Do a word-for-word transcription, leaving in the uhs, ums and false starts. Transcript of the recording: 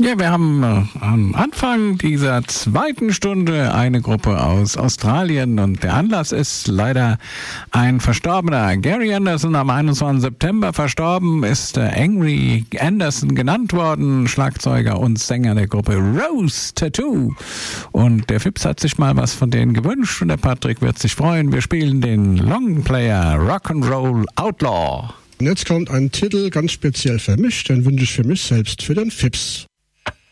Ja, wir haben äh, am Anfang dieser zweiten Stunde eine Gruppe aus Australien und der Anlass ist leider ein Verstorbener. Gary Anderson, am einundzwanzigsten September verstorben, ist äh, Angry Anderson genannt worden, Schlagzeuger und Sänger der Gruppe Rose Tattoo. Und der Fips hat sich mal was von denen gewünscht und der Patrick wird sich freuen. Wir spielen den Longplayer Rock'n'Roll Outlaw. Und jetzt kommt ein Titel ganz speziell für mich, den wünsche ich für mich selbst, für den Fips.